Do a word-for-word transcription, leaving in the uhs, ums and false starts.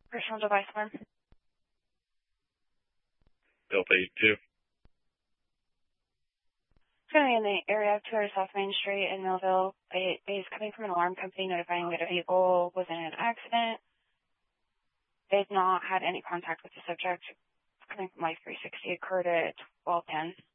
Personal device alarm. Delta eighty-two. It's going to be in the area of two hundred South Main Street in Millville. It is coming from an alarm company notifying that a vehicle was in an accident. They've not had any contact with the subject. It's coming from Life three sixty. Occurred at twelve ten.